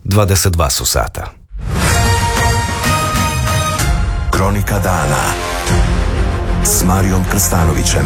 22 su sata. Kronika dana s Marijom Krstanovićem.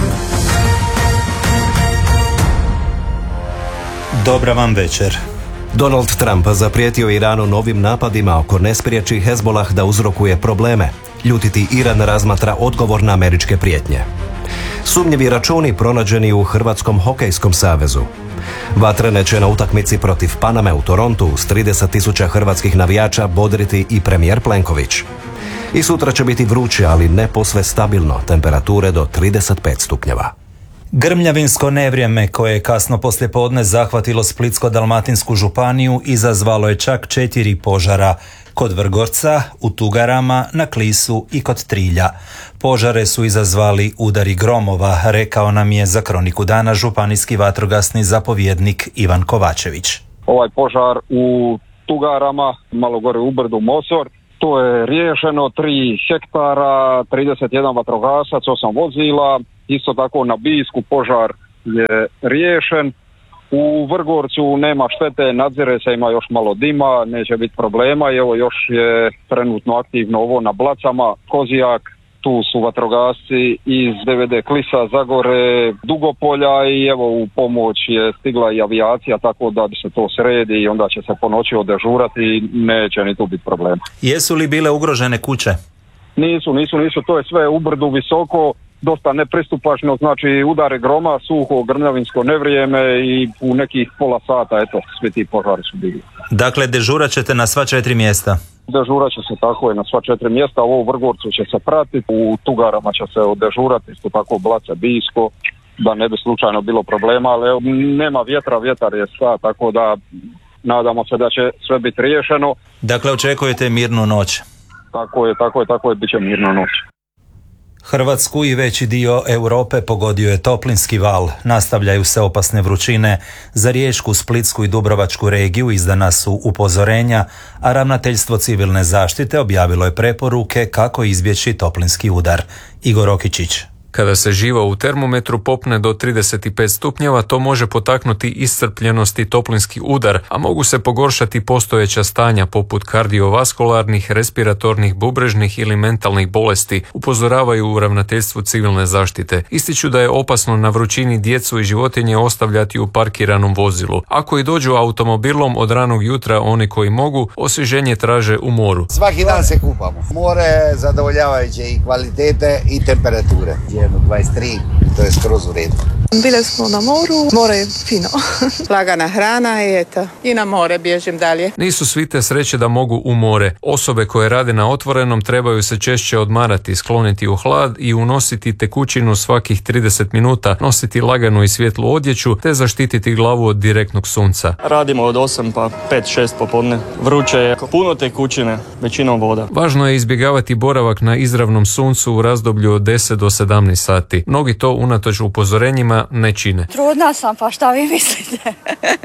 Dobra vam večer. Donald Trump zaprijetio Iranu novim napadima ako ne spriječi Hezbollah da uzrokuje probleme. Ljutiti Iran razmatra odgovor na američke prijetnje. Sumnjivi računi pronađeni u Hrvatskom hokejskom savezu. Vatrene će na utakmici protiv Paname u Torontu s 30.000 hrvatskih navijača bodriti i premijer Plenković. I sutra će biti vruće, ali ne posve stabilno, temperature do 35 stupnjeva. Grmljavinsko nevrijeme koje je kasno poslijepodne zahvatilo Splitsko-dalmatinsku županiju izazvalo je čak 4 požara. Kod Vrgorca, u Tugarama, na Klisu i kod Trilja. Požare su izazvali udari gromova, rekao nam je za Kroniku dana županijski vatrogasni zapovjednik Ivan Kovačević. Ovaj požar u Tugarama, malo gore u brdu Mosor, to je riješeno, 3 hektara, 31 vatrogasac, 8 vozila. Isto tako na Bijsku požar je riješen. U Vrgorcu nema štete, nadzire se, ima još malo dima, neće biti problema i evo još je trenutno aktivno ovo na Blacama, Kozijak, tu su vatrogasci iz DVD Klisa, Zagore, Dugopolja i evo u pomoć je stigla i avijacija, tako da se to sredi i onda će se po noći odežurati i neće ni tu biti problema. Jesu li bile ugrožene kuće? Nisu, to je sve u brdu visoko, dosta nepristupačno, znači udare groma, suho, grmljavinsko nevrijeme i u nekih pola sata, eto, svi ti požari su bili. Dakle, dežurat ćete na sva 4 mjesta? Dežurat će se tako je na sva 4 mjesta, ovo u Vrgorcu će se pratiti, u Tugarama će se odežurati, isto tako Blace, Bijsko, da ne bi slučajno bilo problema, ali evo, nema vjetra, vjetar je sva, tako da nadamo se da će sve biti riješeno. Dakle, očekujete mirnu noć? Tako je, bit će mirna noć. Hrvatsku i veći dio Europe pogodio je toplinski val. Nastavljaju se opasne vrućine. Za Riječku, Splitsku i Dubrovačku regiju izdana su upozorenja, a Ravnateljstvo civilne zaštite objavilo je preporuke kako izbjeći toplinski udar. Igor Okičić. Kada se živa u termometru popne do 35 stupnjeva, to može potaknuti iscrpljenost i toplinski udar, a mogu se pogoršati postojeća stanja poput kardiovaskularnih, respiratornih, bubrežnih ili mentalnih bolesti, upozoravaju u Ravnateljstvu civilne zaštite. Ističu da je opasno na vrućini djecu i životinje ostavljati u parkiranom vozilu. Ako i dođu automobilom od ranog jutra, oni koji mogu, osvježenje traže u moru. Svaki dan se kupamo. More je zadovoljavajuće i kvalitete i temperature. 23, to je skroz u redu. Bile smo na moru, more je fino. Lagana hrana i eto, i na more bježim dalje. Nisu svi te sreće da mogu u more. Osobe koje rade na otvorenom trebaju se češće odmarati, skloniti u hlad i unositi tekućinu svakih 30 minuta, nositi laganu i svjetlu odjeću te zaštititi glavu od direktnog sunca. Radimo od 8 pa 5-6 popodne. Vruće je, puno tekućine, većinom voda. Važno je izbjegavati boravak na izravnom suncu u razdoblju od 10 do 17 sati. Mnogi to unatoč upozorenjima ne čine. Trudna sam, pa šta vi mislite?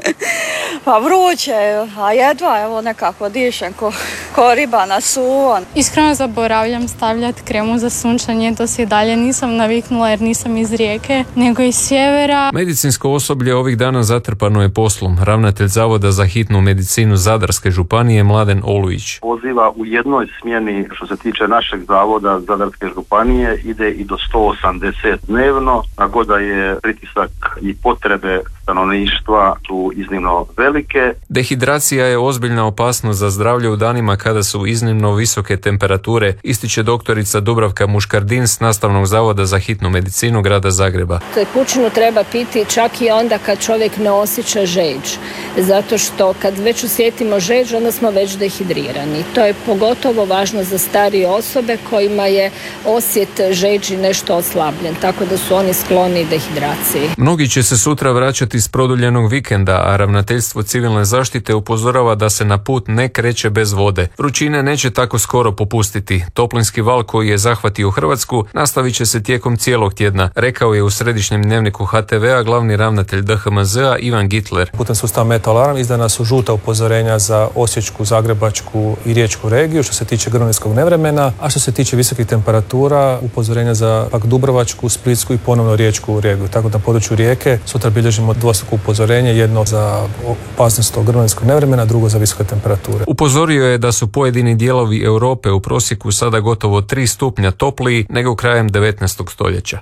Pa vruće, a jedva evo nekako dišem ko riba na suvo. Iskreno zaboravljam stavljati kremu za sunčanje, to se i dalje nisam naviknula jer nisam iz Rijeke, nego iz sjevera. Medicinsko osoblje ovih dana zatrpano je poslom. Ravnatelj Zavoda za hitnu medicinu Zadarske županije Mladen Olujić. Poziva u jednoj smjeni što se tiče našeg zavoda Zadarske županije ide i do 180 dnevno, tako da je pritisak i potrebe stanovništva su iznimno velike. Dehidracija je ozbiljna opasnost za zdravlje u danima kada su iznimno visoke temperature, ističe doktorica Dubravka Muškardin s Nastavnog zavoda za hitnu medicinu grada Zagreba. Tekućinu treba piti čak i onda kad čovjek ne osjeća žeđ, zato što kad već osjetimo žeđ, onda smo već dehidrirani. To je pogotovo važno za starije osobe kojima je osjet žeđi nešto oslabljen, tako da su oni skloni dehidraciji. Mnogi će se sutra vraćati s produljenog vikenda, a Ravnateljstvo civilne zaštite upozorava da se na put ne kreće bez vode. Vrućine neće tako skoro popustiti. Toplinski val koji je zahvatio Hrvatsku nastavit će se tijekom cijelog tjedna, rekao je u središnjem dnevniku HTV-a glavni ravnatelj DHMZ-a Ivan Gitler. Putem sustava Meteoalarm izdana su žuta upozorenja za Osječku, Zagrebačku i Riječku regiju što se tiče grmljivskog nevremena, a što se tiče visokih temperatura upozorenja za pak Dubrovačku, Splitsku i ponovno Riječku regiju. Tako da na području Rijeke sutra bilježimo dvostruko upozorenje, jedno za opasnost od grmljivskog nevremena, drugo za visoke temperature. Upozorio je da su pojedini dijelovi Europe u prosjeku sada gotovo 3 stupnja topliji nego krajem 19. stoljeća.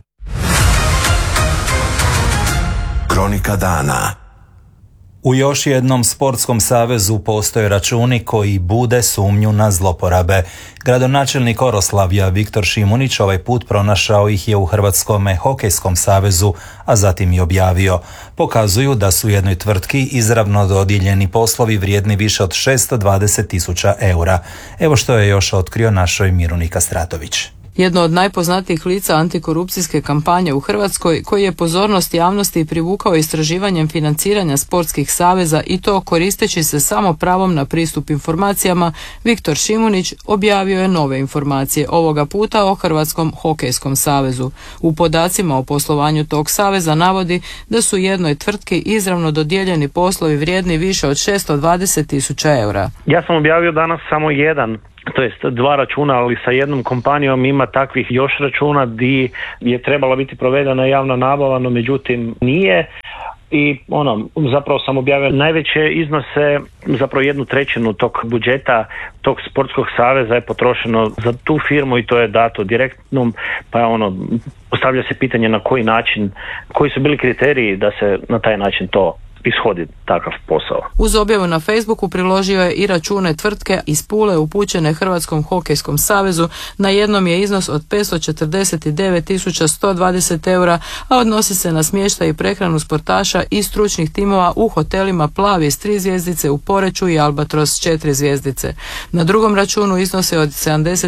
Kronika dana. U još jednom sportskom savezu postoje računi koji bude sumnju na zloporabe. Gradonačelnik Oroslavlja Viktor Šimunić ovaj put pronašao ih je u Hrvatskom hokejskom savezu, a zatim i objavio. Pokazuju da su jednoj tvrtki izravno dodijeljeni poslovi vrijedni više od 620.000 eura. Evo što je još otkrio našoj Miruni Kastratović. Jedno od najpoznatijih lica antikorupcijske kampanje u Hrvatskoj, koji je pozornost javnosti privukao istraživanjem financiranja sportskih saveza i to koristeći se samo pravom na pristup informacijama, Viktor Šimunić objavio je nove informacije, ovoga puta o Hrvatskom hokejskom savezu. U podacima o poslovanju tog saveza navodi da su jednoj tvrtki izravno dodijeljeni poslovi vrijedni više od 620.000 eura. Ja sam objavio danas samo jedan, to jest 2 računa, ali sa jednom kompanijom ima takvih još računa gdje je trebala biti provedena javna nabava, no međutim nije. I zapravo sam objavio najveće iznose, zapravo 1/3 tog budžeta tog sportskog saveza je potrošeno za tu firmu i to je dato direktnom, pa postavlja se pitanje na koji način, koji su bili kriteriji da se na taj način to ishodi takav posao. Uz objavu na Facebooku priložio je i račune tvrtke iz Pule upućene Hrvatskom hokejskom savezu. Na jednom je iznos od 549.120 eura, a odnosi se na smještaj i prehranu sportaša i stručnih timova u hotelima Plavi s 3 zvjezdice u Poreču i Albatros 4 zvjezdice. Na drugom računu iznose od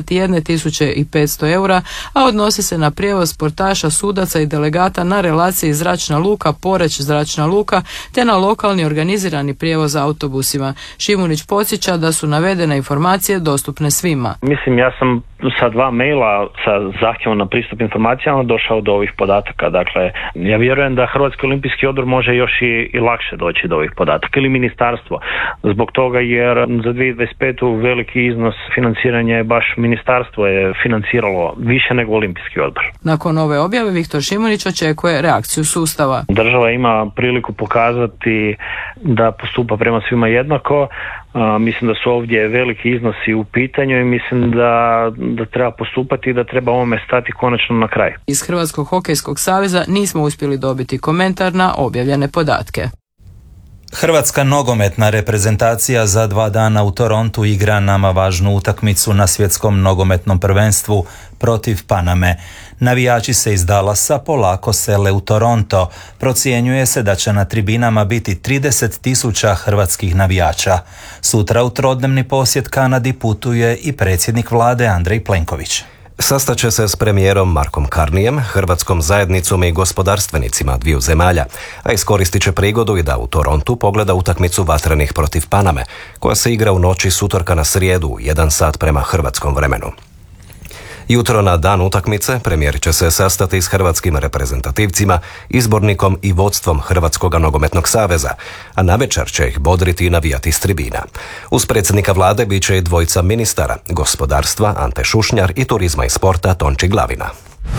71.500 eura, a odnosi se na prijevoz sportaša, sudaca i delegata na relaciji Zračna luka Poreć Zračna luka te na lokalni organizirani prijevoz autobusima. Šimunić podsjeća da su navedene informacije dostupne svima. Mislim, ja sam sa 2 maila sa zahtjevom na pristup informacijama došao do ovih podataka. Dakle, ja vjerujem da Hrvatski olimpijski odbor može još i lakše doći do ovih podataka ili ministarstvo. Zbog toga jer za 2025. veliki iznos financiranja je baš ministarstvo je financiralo više nego olimpijski odbor. Nakon ove objave Viktor Šimunić očekuje reakciju sustava. Država ima priliku pokazati da postupa prema svima jednako. Mislim da su ovdje veliki iznosi u pitanju i mislim da treba postupati i da treba ovome stati konačno na kraj. Iz Hrvatskog hokejskog saveza nismo uspjeli dobiti komentar na objavljene podatke. Hrvatska nogometna reprezentacija za 2 dana u Torontu igra nama važnu utakmicu na svjetskom nogometnom prvenstvu protiv Paname. Navijači se iz Dallasa polako sele u Toronto. Procjenjuje se da će na tribinama biti 30.000 hrvatskih navijača. Sutra u trodnevni posjet Kanadi putuje i predsjednik vlade Andrej Plenković. Sastaće se s premijerom Markom Carneyem, hrvatskom zajednicom i gospodarstvenicima dviju zemalja, a iskoristit će prigodu i da u Torontu pogleda utakmicu vatrenih protiv Paname, koja se igra u noći s utorka na srijedu, 1 sat prema hrvatskom vremenu. Jutro na dan utakmice premijer će se sastati s hrvatskim reprezentativcima, izbornikom i vodstvom Hrvatskog nogometnog saveza, a navečer će ih bodriti i navijati s tribina. Uz predsjednika vlade bit će i 2 ministara, gospodarstva Ante Šušnjar i turizma i sporta Tonči Glavina.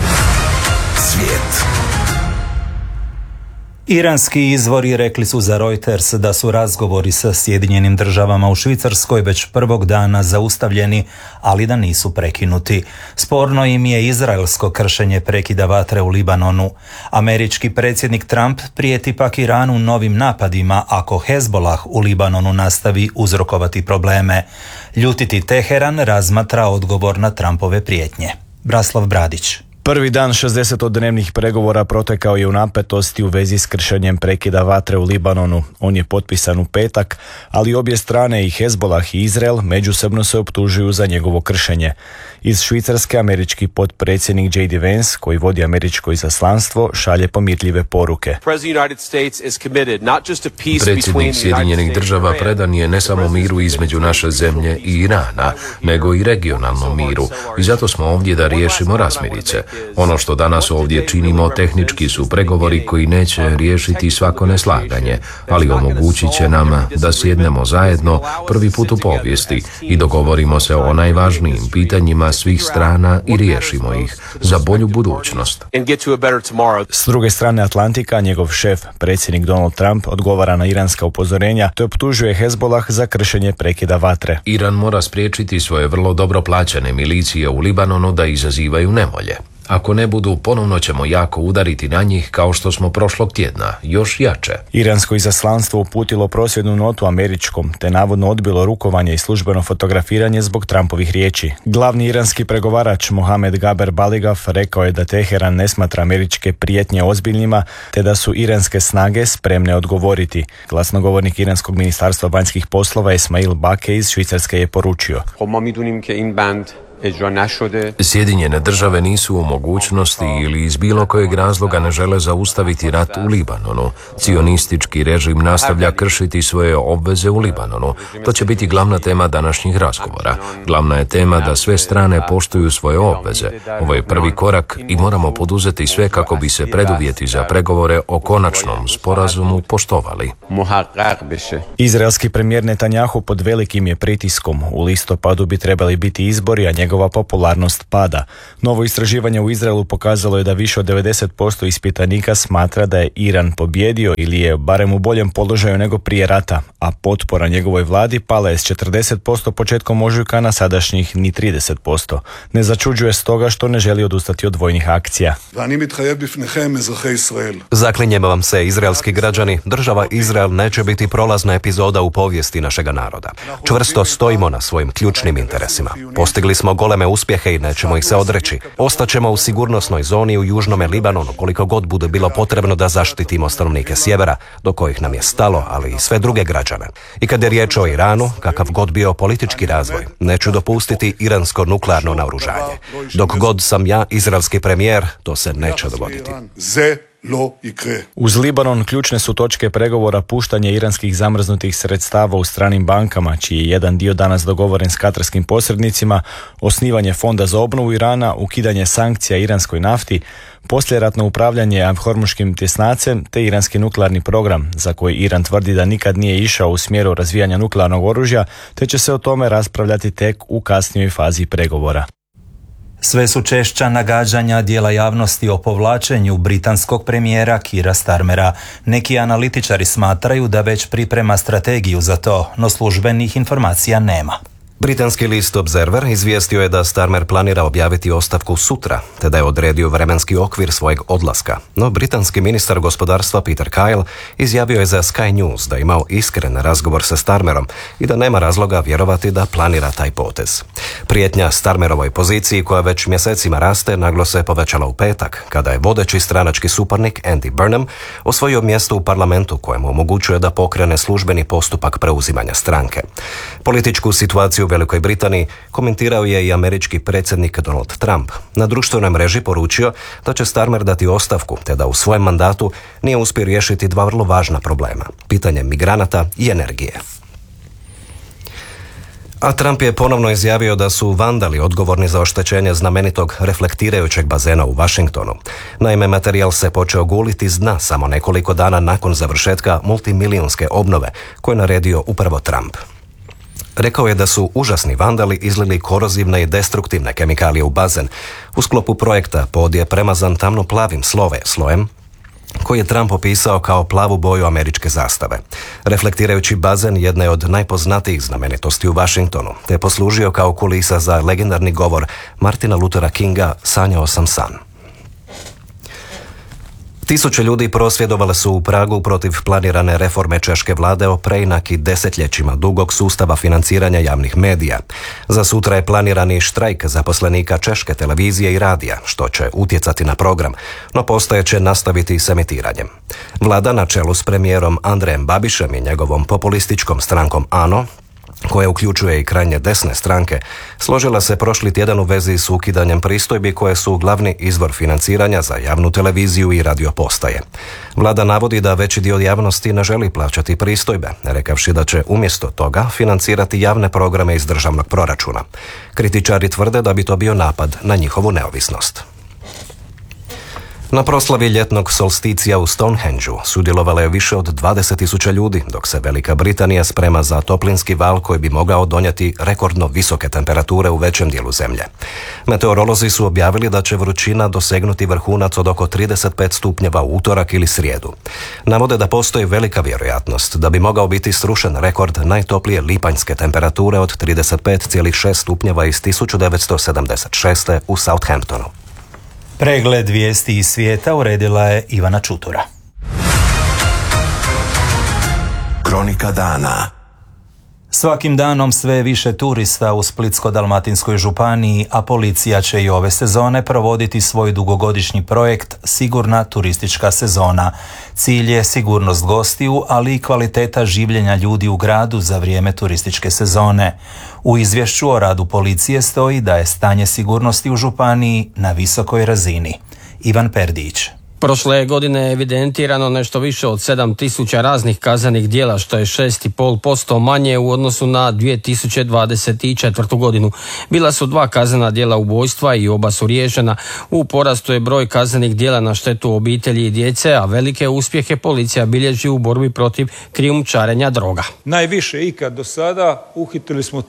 Svijet. Iranski izvori rekli su za Reuters da su razgovori sa Sjedinjenim državama u Švicarskoj već prvog dana zaustavljeni, ali da nisu prekinuti. Sporno im je izraelsko kršenje prekida vatre u Libanonu. Američki predsjednik Trump prijeti pak Iranu novim napadima ako Hezbolah u Libanonu nastavi uzrokovati probleme. Ljutiti Teheran razmatra odgovor na Trumpove prijetnje. Braslav Bradić. Prvi dan 60-dnevnih pregovora protekao je u napetosti u vezi s kršenjem prekida vatre u Libanonu. On je potpisan u petak, ali obje strane i Hezbolah i Izrael međusobno se optužuju za njegovo kršenje. Iz Švicarske američki potpredsjednik J.D. Vance, koji vodi američko izaslanstvo, šalje pomirljive poruke. Predsjednik Sjedinjenih država predan je ne samo miru između naše zemlje i Irana, nego i regionalnom miru. I zato smo ovdje da riješimo razmirice. Ono što danas ovdje činimo tehnički su pregovori koji neće riješiti svako neslaganje, ali omogućit će nam da sjednemo zajedno prvi put u povijesti i dogovorimo se o najvažnijim pitanjima svih strana i riješimo ih za bolju budućnost. S druge strane Atlantika, njegov šef, predsjednik Donald Trump, odgovara na iranska upozorenja te optužuje Hezbolah za kršenje prekida vatre. Iran mora spriječiti svoje vrlo dobro plaćene milicije u Libanonu da izazivaju nevolje. Ako ne budu, ponovno ćemo jako udariti na njih kao što smo prošlog tjedna, još jače. Iransko izaslanstvo uputilo prosvjednu notu američkom, te navodno odbilo rukovanje i službeno fotografiranje zbog Trumpovih riječi. Glavni iranski pregovarač Mohamed Gaber Baligaf rekao je da Teheran ne smatra američke prijetnje ozbiljnima, te da su iranske snage spremne odgovoriti. Glasnogovornik iranskog ministarstva vanjskih poslova Esmail Bake iz Švicarske je poručio: Sjedinjene države nisu u mogućnosti ili iz bilo kojeg razloga ne žele zaustaviti rat u Libanonu. Cionistički režim nastavlja kršiti svoje obveze u Libanonu. To će biti glavna tema današnjih razgovora. Glavna je tema da sve strane poštuju svoje obveze. Ovo je prvi korak i moramo poduzeti sve kako bi se preduvjeti za pregovore o konačnom sporazumu poštovali. Izraelski premijer Netanjahu pod velikim je pritiskom. U listopadu bi trebali biti izbori, a njegova popularnost pada. Novo istraživanje u Izraelu pokazalo je da više od 90% ispitanika smatra da je Iran pobjedio ili je barem u boljem položaju nego prije rata, a potpora njegovoj vladi pala je s 40% početkom ožujka na sadašnjih ni 30%. Ne začuđuje stoga što ne želi odustati od vojnih akcija. Zaklinjemo vam se, izraelski građani, država Izrael neće biti prolazna epizoda u povijesti našega naroda. Čvrsto stojimo na svojim ključnim interesima. Postigli smo goleme uspjehe i nećemo ih se odreći. Ostaćemo u sigurnosnoj zoni u južnome Libanonu koliko god bude bilo potrebno da zaštitimo stanovnike sjevera, do kojih nam je stalo, ali i sve druge građane. I kad je riječ o Iranu, kakav god bio politički razvoj, neću dopustiti iransko nuklearno naoružanje. Dok god sam ja izraelski premijer, to se neće dogoditi. Uz Libanon ključne su točke pregovora puštanje iranskih zamrznutih sredstava u stranim bankama, čiji je jedan dio danas dogovoren s katarskim posrednicima, osnivanje fonda za obnovu Irana, ukidanje sankcija iranskoj nafti, poslijeratno upravljanje hormuškim tjesnacem te iranski nuklearni program, za koji Iran tvrdi da nikad nije išao u smjeru razvijanja nuklearnog oružja, te će se o tome raspravljati tek u kasnijoj fazi pregovora. Sve su češća nagađanja dijela javnosti o povlačenju britanskog premijera Keira Starmera. Neki analitičari smatraju da već priprema strategiju za to, no službenih informacija nema. Britanski list Observer izvijestio je da Starmer planira objaviti ostavku sutra, te da je odredio vremenski okvir svojeg odlaska. No britanski ministar gospodarstva Peter Kyle izjavio je za Sky News da je imao iskren razgovor sa Starmerom i da nema razloga vjerovati da planira taj potez. Prijetnja Starmerovoj poziciji, koja već mjesecima raste, naglo se povećala u petak, kada je vodeći stranački suparnik Andy Burnham osvojio mjesto u parlamentu kojemu omogućuje da pokrene službeni postupak preuzimanja stranke. Političku situaciju u Velikoj Britaniji komentirao je i američki predsjednik Donald Trump. Na društvenoj mreži poručio da će Starmer dati ostavku, te da u svojem mandatu nije uspio riješiti dva vrlo važna problema: pitanje migranata i energije. A Trump je ponovno izjavio da su vandali odgovorni za oštećenje znamenitog reflektirajućeg bazena u Washingtonu. Naime, materijal se počeo guliti s dna samo nekoliko dana nakon završetka multimilijunske obnove koju je naredio upravo Trump. Rekao je da su užasni vandali izlili korozivne i destruktivne kemikalije u bazen. U sklopu projekta pod je premazan tamno plavim slojem, koji je Trump opisao kao plavu boju američke zastave. Reflektirajući bazen jedna je od najpoznatijih znamenitosti u Washingtonu, te je poslužio kao kulisa za legendarni govor Martina Luthera Kinga "Sanjao sam san". Tisuće ljudi prosvjedovale su u Pragu protiv planirane reforme češke vlade o preinaki desetljećima dugog sustava financiranja javnih medija. Za sutra je planirani štrajk zaposlenika češke televizije i radija, što će utjecati na program, no postojeće nastaviti s emitiranjem. Vlada na čelu s premijerom Andrejem Babišem i njegovom populističkom strankom ANO, koja uključuje i krajnje desne stranke, složila se prošli tjedan u vezi s ukidanjem pristojbi koje su glavni izvor financiranja za javnu televiziju i radio postaje. Vlada navodi da veći dio javnosti ne želi plaćati pristojbe, rekavši da će umjesto toga financirati javne programe iz državnog proračuna. Kritičari tvrde da bi to bio napad na njihovu neovisnost. Na proslavi ljetnog solsticija u Stonehengeu sudjelovalo je više od 20.000 ljudi, dok se Velika Britanija sprema za toplinski val koji bi mogao donijeti rekordno visoke temperature u većem dijelu zemlje. Meteorolozi su objavili da će vrućina dosegnuti vrhunac od oko 35 stupnjeva u utorak ili srijedu. Navode da postoji velika vjerojatnost da bi mogao biti srušen rekord najtoplije lipanjske temperature od 35,6 stupnjeva iz 1976. u Southamptonu. Pregled vijesti iz svijeta uredila je Ivana Čutura. Kronika dana. Svakim danom sve više turista u Splitsko-dalmatinskoj županiji, a policija će i ove sezone provoditi svoj dugogodišnji projekt Sigurna turistička sezona. Cilj je sigurnost gostiju, ali i kvaliteta življenja ljudi u gradu za vrijeme turističke sezone. U izvješću o radu policije stoji da je stanje sigurnosti u županiji na visokoj razini. Ivan Perdić. Prošle godine je evidentirano nešto više od 7.000 raznih kaznenih djela, što je 6,5% manje u odnosu na 2024. godinu. Bila su 2 kaznena djela ubojstva i oba su riješena. U porastu je broj kaznenih djela na štetu obitelji i djece, a velike uspjehe policija bilježi u borbi protiv krijumčarenja droga. Najviše ikad do sada uhitili smo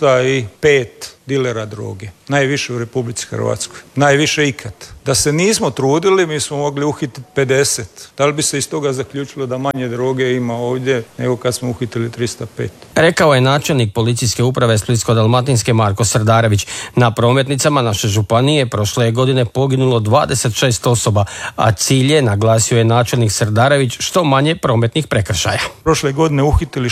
305 dilera droge. Najviše u Republici Hrvatskoj. Najviše ikad. Da se nismo trudili, mi smo mogli uhititi 50. Da li bi se iz toga zaključilo da manje droge ima ovdje nego kad smo uhitili 305? Rekao je načelnik policijske uprave Splitsko-dalmatinske Marko Srdarević. Na prometnicama naše županije prošle godine poginulo 26 osoba, a cilj je, naglasio je načelnik Srdarević, što manje prometnih prekršaja. Prošle godine uhitili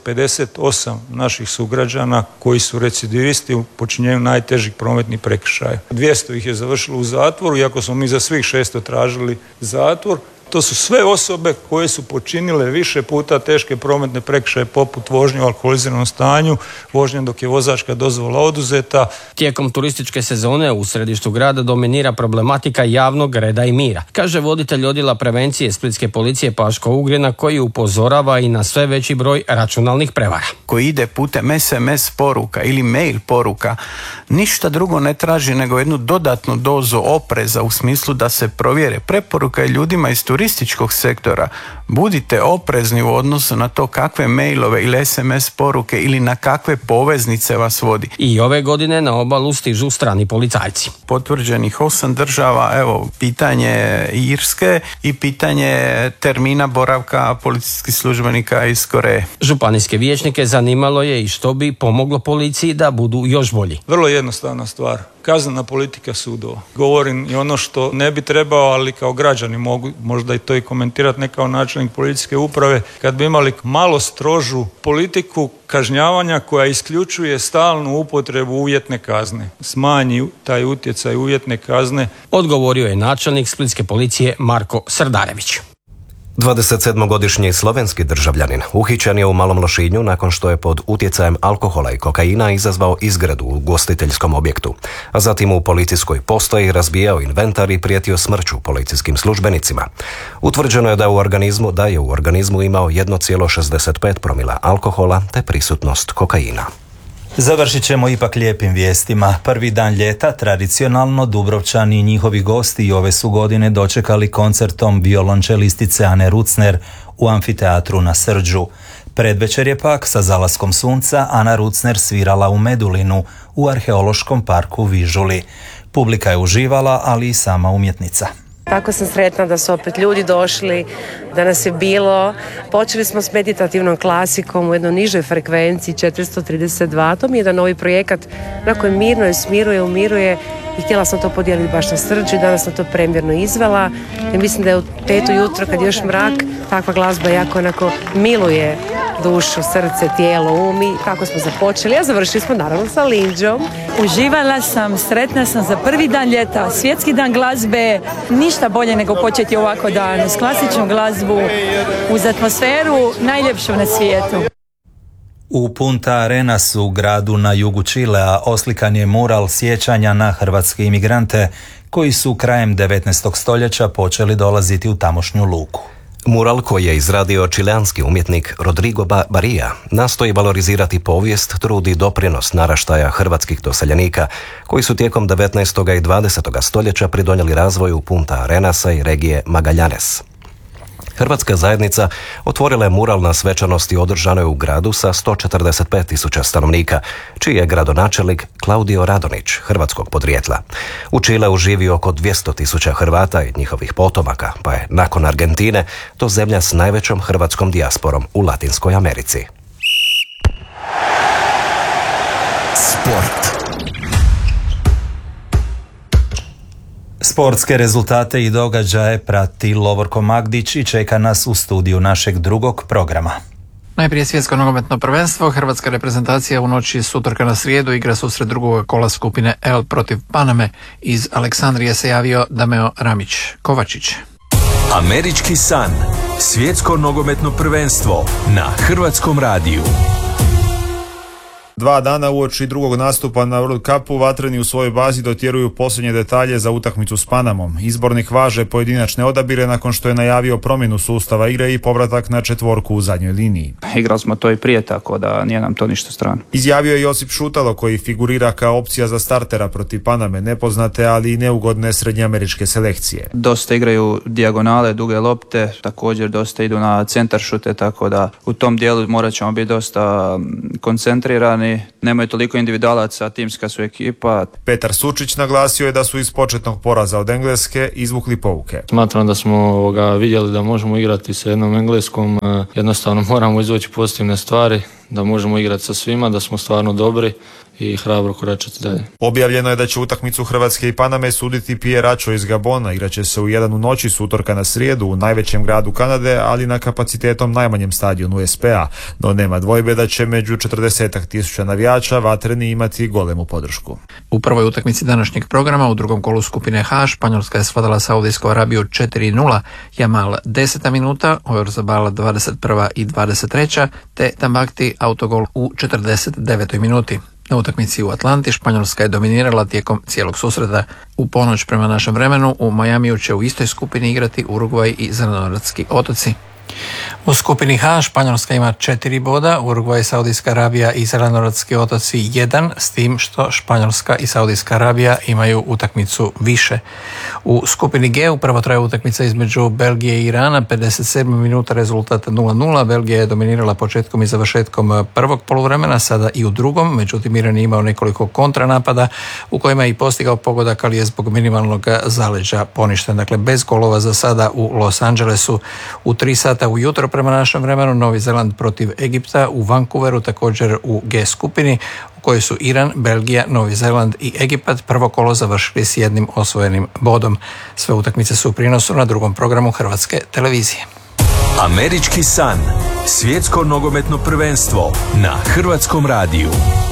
658 naših sugrađana koji su recidivisti u počinjenju najtežih prometnih prekršaja. 200 ih je završilo u zatvoru, iako smo mi za svih 600 tražili zatvor. To su sve osobe koje su počinile više puta teške prometne prekršaje poput vožnje u alkoholiziranom stanju, vožnje dok je vozačka dozvola oduzeta. Tijekom turističke sezone u središtu grada dominira problematika javnog reda i mira, kaže voditelj odjela prevencije Splitske policije Paško Ugrina, koji upozorava i na sve veći broj računalnih prevara. Koji ide putem SMS poruka ili mail poruka, ništa drugo ne traži nego jednu dodatnu dozu opreza u smislu da se provjere. Preporuka je ljudima iz turističkog sektora: budite oprezni u odnosu na to kakve mailove ili SMS poruke ili na kakve poveznice vas vodi. I ove godine na obalu stižu strani policajci. Potvrđenih 8 država, evo, pitanje Irske i pitanje termina boravka policijskih službenika iz Koreje. Županijske vijećnike zanimalo je i što bi pomoglo policiji da budu još bolji. Vrlo jednostavna stvar. Kaznena politika sudova. Govorim i ono što ne bi trebao, ali kao građani mogu možda i to i komentirati, ne kao načelnik policijske uprave, kad bi imali malo strožu politiku kažnjavanja koja isključuje stalnu upotrebu uvjetne kazne. Smanji taj utjecaj uvjetne kazne. Odgovorio je načelnik Splitske policije Marko Srdarević. 27-godišnji slovenski državljanin uhićen je u Malom Lošinju nakon što je pod utjecajem alkohola i kokaina izazvao izgredu u ugostiteljskom objektu, a zatim u policijskoj postaji razbijao inventar i prijetio smrću policijskim službenicima. Utvrđeno je da je u organizmu imao 1,65 promila alkohola te prisutnost kokaina. Završit ćemo ipak lijepim vijestima. Prvi dan ljeta tradicionalno Dubrovčani i njihovi gosti i ove su godine dočekali koncertom violončelistice Ane Rucner u amfiteatru na Srđu. Predvečer je pak sa zalaskom sunca Ana Rucner svirala u Medulinu u arheološkom parku Vižuli. Publika je uživala, ali i sama umjetnica. Tako sam sretna da su opet ljudi došli, da nas je bilo. Počeli smo s meditativnom klasikom u jednoj nižoj frekvenciji 432. To mi je jedan novi projekat na kojem mirno i smiruje, umiruje i htjela sam to podijeliti baš na Srđu i danas sam to premjerno izvela. I mislim da je u 5 ujutro kad je još mrak, takva glazba jako onako miluje dušu, srce, tijelo, um i kako smo započeli. A završili smo naravno sa Linđom. Uživala sam, sretna sam za prvi dan ljeta, svjetski dan glazbe, ništa bolje nego početi ovako dan, uz klasičnu glazbu, uz atmosferu najljepšu na svijetu. U Punta Arenas u gradu na jugu Čilea oslikan je mural sjećanja na hrvatske imigrante koji su krajem 19. stoljeća počeli dolaziti u tamošnju luku. Mural koji je izradio čileanski umjetnik Rodrigo Barija nastoji valorizirati povijest, trud i doprinos naraštaja hrvatskih doseljenika koji su tijekom 19. i 20. stoljeća pridonijeli razvoju Punta Arenasa i regije Magallanes. Hrvatska zajednica otvorila je mural na svečanosti održanoj u gradu sa 145.000 stanovnika, čiji je gradonačelnik Klaudio Radonić, hrvatskog podrijetla. U Čileu živi oko 200.000 Hrvata i njihovih potomaka, pa je nakon Argentine to zemlja s najvećom hrvatskom dijasporom u Latinskoj Americi. Sport. Sportske rezultate i događaje prati Lovorko Magdić i čeka nas u studiju našeg drugog programa. Najprije svjetsko nogometno prvenstvo. Hrvatska reprezentacija u noći s utorka na srijedu igra susret drugog kola skupine L protiv Paname. Iz Aleksandrije se javio Dameo Ramić Kovačić. Američki san. Svjetsko nogometno prvenstvo na Hrvatskom radiju. 2 dana uoči drugog nastupa na World Cupu vatreni u svojoj bazi dotjeruju posljednje detalje za utakmicu s Panamom. Izbornik važe pojedinačne odabire nakon što je najavio promjenu sustava igre i povratak na četvorku u zadnjoj liniji. Igrali smo to i prije, tako da nije nam to ništa strano. Izjavio je Josip Šutalo koji figurira kao opcija za startera protiv Paname, nepoznate ali i neugodne srednjeameričke selekcije. Dosta igraju dijagonale, duge lopte, također dosta idu na centar šute, tako da u tom dijelu morat ćemo biti dosta koncentrirani. Nemaju toliko individualaca, timska su ekipa. Petar Sučić naglasio je da su iz početnog poraza od Engleske izvukli pouke. Smatram da smo vidjeli da možemo igrati sa jednom Engleskom, jednostavno moramo izvući pozitivne stvari, da možemo igrati sa svima, da smo stvarno dobri i hrabro koračati dalje. Objavljeno je da će utakmicu Hrvatske i Paname suditi Pierre Acho iz Gabona. Igraće se u 1 u noći s utorka na srijedu u najvećem gradu Kanade, ali na kapacitetom najmanjem stadionu SPA. No nema dvojbe da će među 40.000 navijača vatreni imati golemu podršku. U prvoj utakmici današnjeg programa u drugom kolu skupine H Španjolska je svladala Saudijsku Arabiju 4-0, Jamal 10. minuta, Oyarzabal 21. i 23. te Tambakti autogol u 49. minuti. Na utakmici u Atlanti Španjolska je dominirala tijekom cijelog susreta. U ponoć prema našem vremenu u Majamiju će u istoj skupini igrati Urugvaj i Zelenorodski otoci. U skupini H Španjolska ima 4 boda, Urugvaj, Saudijska Arabija i Zelenorodski otoci 1, s tim što Španjolska i Saudijska Arabija imaju utakmicu više. U skupini G upravo traje utakmica između Belgije i Irana, 57 minuta rezultat 0-0. Belgija je dominirala početkom i završetkom prvog poluvremena, sada i u drugom, međutim Iran je imao nekoliko kontranapada u kojima je i postigao pogodak, ali je zbog minimalnog zaleđa poništen. Dakle, bez golova za sada u Los Angelesu. U 3 sata ujutro prema našem vremenu Novi Zeland protiv Egipta u Vancouveru, također u G skupini u kojoj su Iran, Belgija, Novi Zeland i Egipat prvo kolo završili s 1 osvojenim bodom. Sve utakmice su u prijenosu na drugom programu Hrvatske televizije. Američki san. Svjetsko nogometno prvenstvo na Hrvatskom radiju.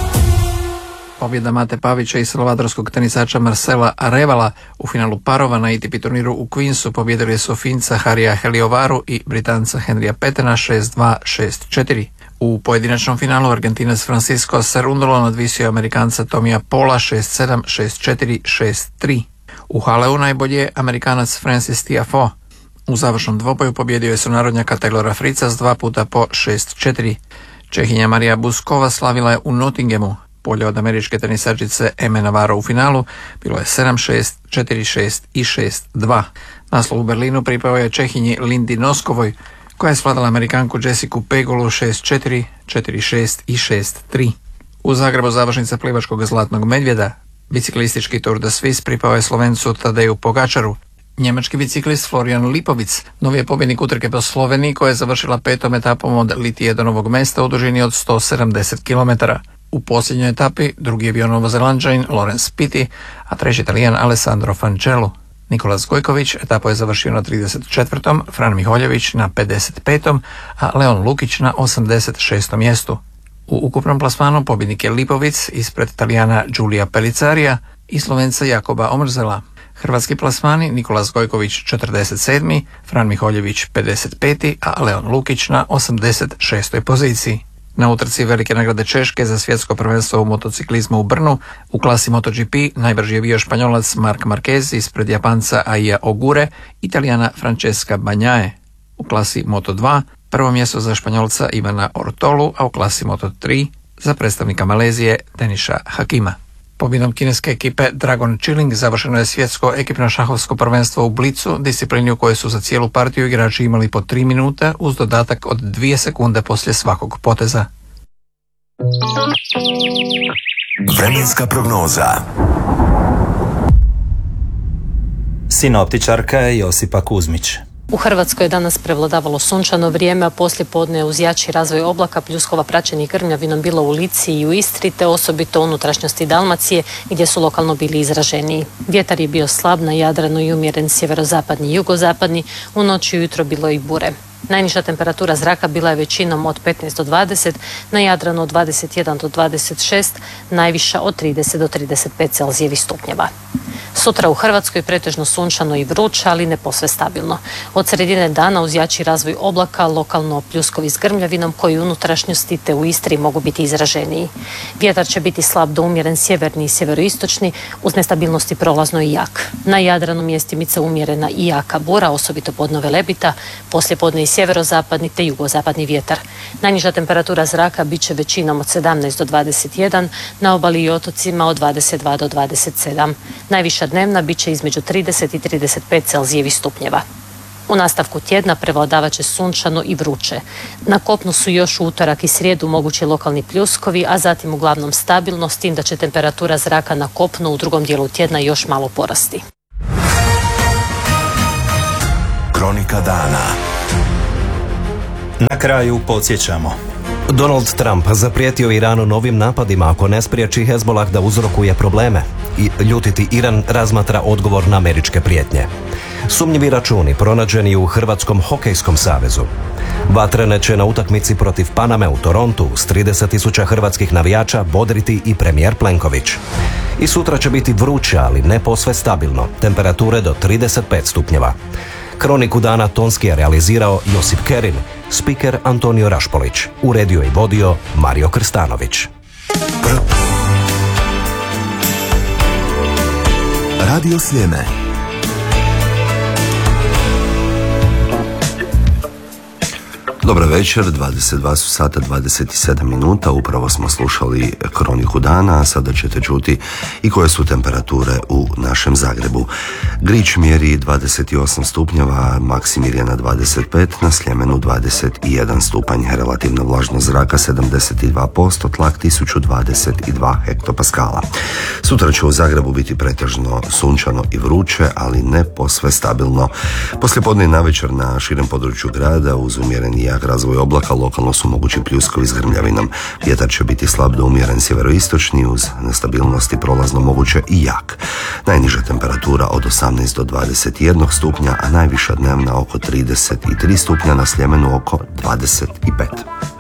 Pobjeda Mate Pavića i salvadorskog tenisača Marcela Arevala u finalu parova na ATP turniru u Queensu pobjedili su Finca Harija Heliovaru i Britanca Henrya Petena 6-2, 6-4. U pojedinačnom finalu Argentinac Francisco Cerundolo nadvisio Amerikanca Tomija Paula 6-7, 6-4, 6-3. U Haleu najbolje je Amerikanac Francis Tiafoe. U završnom dvoboju pobjedio je sunarodnjaka Taylora Fritza s 2 puta po 6-4. Čehinja Marija Buskova slavila je u Nottinghamu. Bolje od američke tenisačice Eme Navarro u finalu bilo je 7-6, 4-6 i 6-2. Naslov u Berlinu pripao je Čehinji Lindi Noskovoj, koja je svladala Amerikanku Jessiku Pegulu 6-4, 4-6 i 6-3. U Zagrebu završnica plivačkog zlatnog medvjeda. Biciklistički Tour de Suisse pripao je Slovencu Tadeju Pogačaru. Njemački biciklist Florian Lipovic novi je pobjednik utrke po Sloveniji koja je završila 5. etapom od Litije do Novog Mesta u dužini od 170 km. U posljednjoj etapi drugi je bio novozelanđanin Lorenz Pitti, a treći Italijan Alessandro Fancellu. Nikolas Gojković etapu je završio na 34. Fran Miholjević na 55. a Leon Lukić na 86. mjestu. U ukupnom plasmanu pobjednik je Lipovic ispred Italijana Giulia Pellizzarija i Slovenca Jakoba Omrzela. Hrvatski plasmani Nikolas Gojković 47. Fran Miholjević 55. a Leon Lukić na 86. poziciji. Na utrci velike nagrade Češke za svjetsko prvenstvo u motociklizmu u Brnu u klasi MotoGP najbrži je bio Španjolac Marc Marquez ispred Japanca Aija Ogure, Italijana Francesca Bagnaia. U klasi Moto2 prvo mjesto za Španjolca Ivana Ortolu, a u klasi Moto3 za predstavnika Malezije Deniša Hakima. Pobjedom kineske ekipe Dragon Chilling završeno je svjetsko ekipno šahovsko prvenstvo u blicu, disciplini u kojoj su za cijelu partiju igrači imali po 3 minuta uz dodatak od 2 sekunde poslije svakog poteza. Vremenska prognoza. Sinoptičarka je Josipa Kuzmić. U Hrvatskoj je danas prevladavalo sunčano vrijeme, a poslije podne uz jači razvoj oblaka pljuskova praćenih grmljavinom bilo u Lici i u Istri, te osobito u unutrašnjosti Dalmacije gdje su lokalno bili izraženiji. Vjetar je bio slab na Jadranu i umjeren sjeverozapadni i jugozapadni, u noći i ujutro bilo i bure. Najniža temperatura zraka bila je većinom od 15 do 20, na Jadranu od 21 do 26, najviša od 30 do 35 Celzijevih stupnjeva. Sutra u Hrvatskoj pretežno sunčano i vruće, ali ne posve stabilno. Od sredine dana uz jači razvoj oblaka, lokalno pljuskovi s grmljavinom koji u unutrašnjosti te u Istri mogu biti izraženiji. Vjetar će biti slab do umjeren sjeverni i sjeveroistočni, uz nestabilnosti prolazno i jak. Na Jadranu mjestimice umjerena i jaka bura, osobito podno Velebita, poslijepodne i sjeverozapadni te jugozapadni vjetar. Najniža temperatura zraka bit će većinom od 17 do 21, na obali i otocima od 22 do 27. Najviša dnevna bit će između 30 i 35 Celzijevih stupnjeva. U nastavku tjedna prevladavat će sunčano i vruće. Na kopnu su još u utorak i srijedu mogući lokalni pljuskovi, a zatim uglavnom stabilno, s tim da će temperatura zraka na kopnu u drugom dijelu tjedna još malo porasti. Kronika dana. Na kraju podsjećamo. Donald Trump zaprijetio Iranu novim napadima ako ne spriječi Hezbollah da uzrokuje probleme. I ljutiti Iran razmatra odgovor na američke prijetnje. Sumnjivi računi pronađeni u Hrvatskom hokejskom savezu. Vatrene će na utakmici protiv Paname u Torontu s 30.000 hrvatskih navijača bodriti i premijer Plenković. I sutra će biti vruće, ali ne posve stabilno, temperature do 35 stupnjeva. Kroniku dana tonski je realizirao Josip Kerin, spiker Antonio Rašpolić, uredio i vodio Mario Krstanović. Radio Sljeme. Dobar večer, 22 su sata 27 minuta, upravo smo slušali kroniku dana, a sada ćete čuti i koje su temperature u našem Zagrebu. Grič mjeri 28 stupnjeva, Maksimir je na 25, na Sljemenu 21 stupanj, relativna vlažnost zraka 72%, tlak 1022 hektopaskala. Sutra će u Zagrebu biti pretežno sunčano i vruće, ali ne posve stabilno. Poslijepodne i navečer na širem području grada uz umjereni jak razvoj oblaka lokalno su mogući pljuskovi s grmljavinom. Vjetar će biti slab do umjeren sjeveroistočni uz nestabilnosti prolazno moguće i jak. Najniža temperatura od 18 do 21 stupnja, a najviša dnevna oko 33 stupnja, na Sljemenu oko 25.